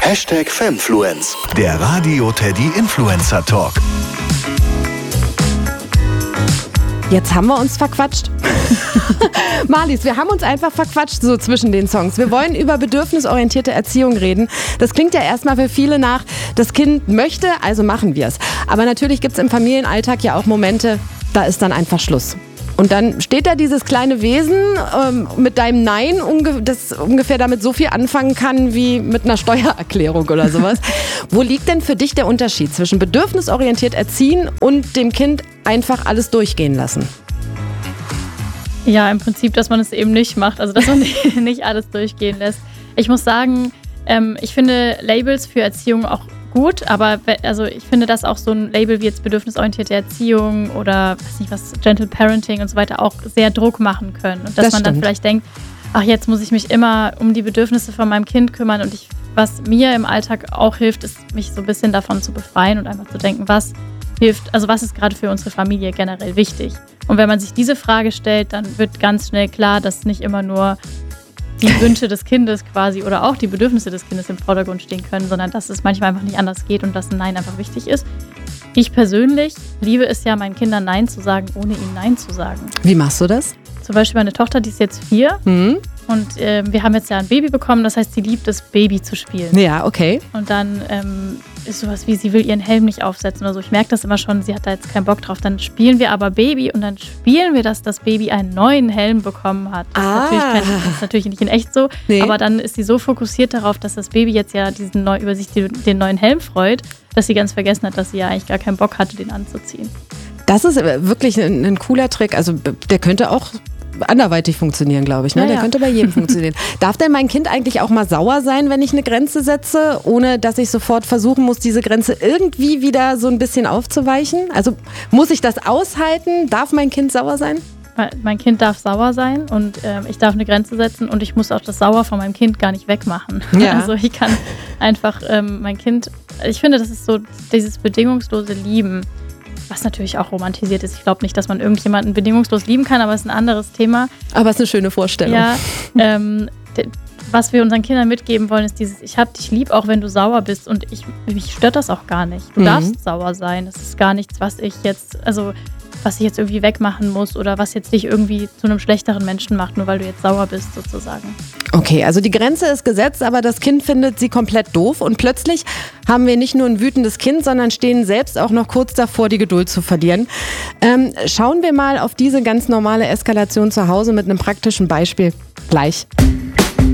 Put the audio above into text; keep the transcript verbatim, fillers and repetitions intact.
Hashtag Femfluence, der Radio Teddy Influencer Talk. Jetzt haben wir uns verquatscht. Marlies, wir haben uns einfach verquatscht so zwischen den Songs. Wir wollen über bedürfnisorientierte Erziehung reden. Das klingt ja erstmal für viele nach, das Kind möchte, also machen wir es. Aber natürlich gibt es im Familienalltag ja auch Momente, da ist dann einfach Schluss. Und dann steht da dieses kleine Wesen ähm, mit deinem Nein, umge- das ungefähr damit so viel anfangen kann wie mit einer Steuererklärung oder sowas. Wo liegt denn für dich der Unterschied zwischen bedürfnisorientiert erziehen und dem Kind einfach alles durchgehen lassen? Ja, im Prinzip, dass man es eben nicht macht, also dass man nicht alles durchgehen lässt. Ich muss sagen, ähm, ich finde Labels für Erziehung auch gut, aber also ich finde, dass auch so ein Label wie jetzt bedürfnisorientierte Erziehung oder weiß nicht was, Gentle Parenting und so weiter auch sehr Druck machen können. Und dass Das man dann stimmt. vielleicht denkt, ach, jetzt muss ich mich immer um die Bedürfnisse von meinem Kind kümmern. Und ich, was mir im Alltag auch hilft, ist, mich so ein bisschen davon zu befreien und einfach zu denken, was hilft, also was ist gerade für unsere Familie generell wichtig. Und wenn man sich diese Frage stellt, dann wird ganz schnell klar, dass nicht immer nur die Wünsche des Kindes quasi oder auch die Bedürfnisse des Kindes im Vordergrund stehen können, sondern dass es manchmal einfach nicht anders geht und dass ein Nein einfach wichtig ist. Ich persönlich liebe es ja, meinen Kindern Nein zu sagen, ohne ihnen Nein zu sagen. Wie machst du das? Zum Beispiel meine Tochter, die ist jetzt vier Hm? und äh, wir haben jetzt ja ein Baby bekommen, das heißt, sie liebt es, Baby zu spielen. Ja, okay. Und dann ähm, ist sowas wie, sie will ihren Helm nicht aufsetzen oder so. Ich merke das immer schon, sie hat da jetzt keinen Bock drauf. Dann spielen wir aber Baby und dann spielen wir, dass das Baby einen neuen Helm bekommen hat. Das, Ah. ist, natürlich kein, das ist natürlich nicht in echt so, Nee. aber dann ist sie so fokussiert darauf, dass das Baby jetzt ja diesen neu, über sich den, den neuen Helm freut, dass sie ganz vergessen hat, dass sie ja eigentlich gar keinen Bock hatte, den anzuziehen. Das ist wirklich ein, ein cooler Trick. Also der könnte auch anderweitig funktionieren, glaube ich. Ne? Ja, Der ja. könnte bei jedem funktionieren. Darf denn mein Kind eigentlich auch mal sauer sein, wenn ich eine Grenze setze, ohne dass ich sofort versuchen muss, diese Grenze irgendwie wieder so ein bisschen aufzuweichen? Also muss ich das aushalten? Darf mein Kind sauer sein? Mein Kind darf sauer sein und äh, ich darf eine Grenze setzen und ich muss auch das Sauer von meinem Kind gar nicht wegmachen. Ja. Also ich kann einfach ähm, mein Kind, ich finde, das ist so dieses bedingungslose Lieben, was natürlich auch romantisiert ist. Ich glaube nicht, dass man irgendjemanden bedingungslos lieben kann, aber es ist ein anderes Thema. Aber es ist eine schöne Vorstellung. Ja, ähm, de, was wir unseren Kindern mitgeben wollen, ist dieses, ich hab dich lieb, auch wenn du sauer bist und ich, mich stört das auch gar nicht. Du Mhm. darfst sauer sein. Das ist gar nichts, was ich jetzt, also was ich jetzt irgendwie wegmachen muss oder was jetzt dich irgendwie zu einem schlechteren Menschen macht, nur weil du jetzt sauer bist sozusagen. Okay, also die Grenze ist gesetzt, aber das Kind findet sie komplett doof und plötzlich haben wir nicht nur ein wütendes Kind, sondern stehen selbst auch noch kurz davor, die Geduld zu verlieren. Ähm, schauen wir mal auf diese ganz normale Eskalation zu Hause mit einem praktischen Beispiel gleich.